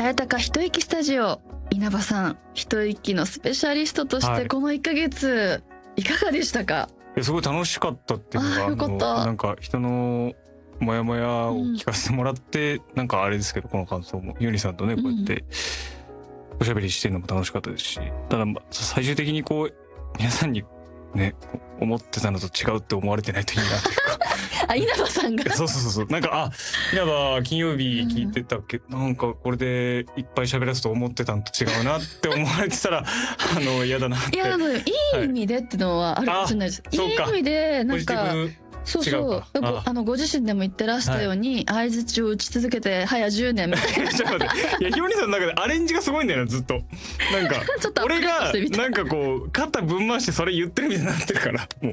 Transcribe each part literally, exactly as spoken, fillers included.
綾鷹一息スタジオ、稲葉さん一息のスペシャリストとしてこのいっかげついかがでしたか？ いやすごい楽しかったっていうのが、 あよかった。 なんか人のモヤモヤを聞かせてもらって、うん、なんかあれですけど、この感想もユニさんとねこうやっておしゃべりしてるのも楽しかったですし、ただ最終的にこう皆さんにね思ってたのと違うって思われてないといいなというかあ、稲葉さんがそうそうそう、なんかあ稲葉金曜日聞いてたっけ、うん、なんかこれでいっぱい喋らすと思ってたのと違うなって思われてたらあの嫌だなって。 いやあのいい意味でってのはあるかもしれないです、はい、いい意味でなんかそうそうああのご自身でも言ってらしたように、はい、相槌を打ち続けて早じゅうねんみたいな。ちょっと待って、いやひよりさんの中でアレンジがすごいんだよなずっと。なんか俺がなんかこう肩ぶん回してそれ言ってるみたいになってるからもう、はい、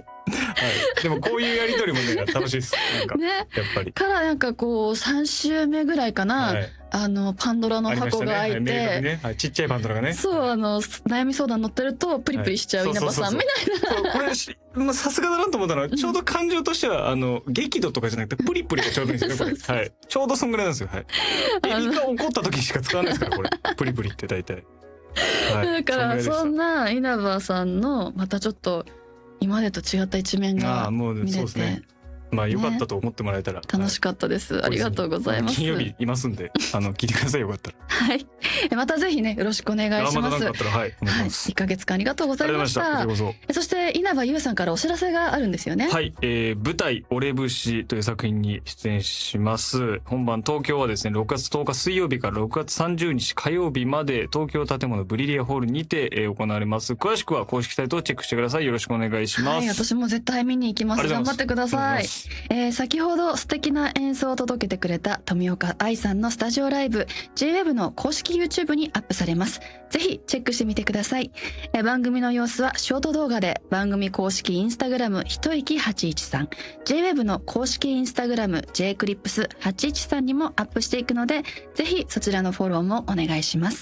でもこういうやり取りもね楽しいですなんか、ね、やっぱりからなんかこうさん週目ぐらいかな、はい、あのパンドラの箱が開いて、ねはいねはい、ちっちゃいパンドラがね、そうあの悩み相談乗ってるとプリプリしちゃう稲葉さんみたいな。これさすがだなと思ったのは、ちょうど感情としてはあの激怒とかじゃなくてプリプリがちょうどいいんですよねこれ。はい、ちょうどそんぐらいなんですよ。はい。エビが怒った時しか使わないですからこれプリプリって大体。 はい、だからそんな稲葉さんのまたちょっと今までと違った一面が見れて。 まあ良かったと思ってもらえたら、ね、 楽しかったです、はい、ありがとうございます。 金曜日いますんであの聞いてくださいよかったら。 はいまたぜひねよろしくお願いします。 また何かあったらはいお願いします。 いっかげつかんありがとうございました。そして稲葉優さんからお知らせがあるんですよね。 はい、えー、舞台俺節という作品に出演します。本番東京はですねろくがつとおか水曜日からろくがつさんじゅうにち火曜日まで東京建物ブリリアホールにて、えー、行われます。詳しくは公式サイトをチェックしてください。よろしくお願いします。 はい、私も絶対見に行きます。頑張ってください。えー、先ほど素敵な演奏を届けてくれた富岡愛さんのスタジオライブ ジェイウェブ の公式 YouTube にアップされます。ぜひチェックしてみてください。え番組の様子はショート動画で番組公式インスタグラム一息はちいちさん ジェイウェブ の公式インスタグラム ジェイクリップスはちいちさんにもアップしていくので、ぜひそちらのフォローもお願いします。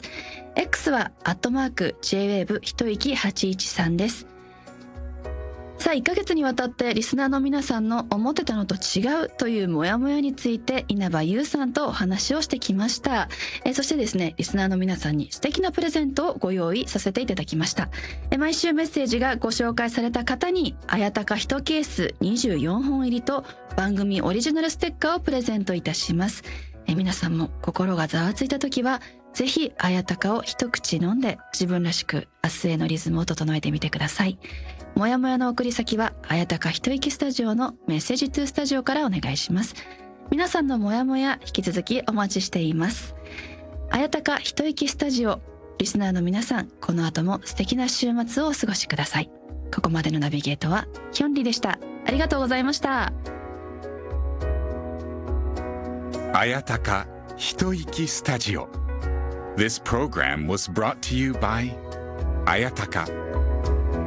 X はアットマーク ジェイウェブ 一息はちいちさんです。さあいっかげつにわたってリスナーの皆さんの思ってたのと違うというモヤモヤについて稲葉優さんとお話をしてきました。えそしてですねリスナーの皆さんに素敵なプレゼントをご用意させていただきました。え毎週メッセージがご紹介された方に綾鷹いちケースにじゅうよんほん入りと番組オリジナルステッカーをプレゼントいたします。え皆さんも心がざわついた時はぜひ綾鷹を一口飲んで自分らしく明日へのリズムを整えてみてください。もやもやの送り先は綾鷹一息スタジオのメッセージトゥースタジオからお願いします。皆さんのもやもや引き続きお待ちしています。綾鷹一息スタジオリスナーの皆さん、この後も素敵な週末をお過ごしください。ここまでのナビゲートはヒョンリでした。ありがとうございました。 綾鷹一息スタジオ This program was brought to you by 綾鷹